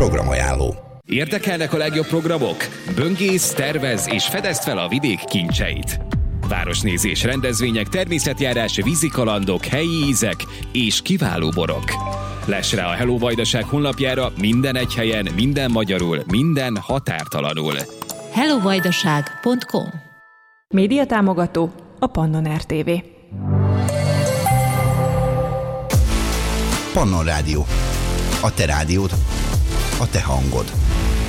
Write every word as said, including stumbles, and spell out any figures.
Programajánló. Érdekelnek a legjobb programok? Böngész, tervez és fedezd fel a vidék kincseit. Városnézés, rendezvények, természetjárás, vízikalandok, helyi ízek és kiváló borok. Less rá a Hello Vajdaság honlapjára minden egy helyen, minden magyarul, minden határtalanul. hello vajdaság pont com. Média támogató a Pannon er té vé. Pannon Rádió. A te rádiód, a te hangod.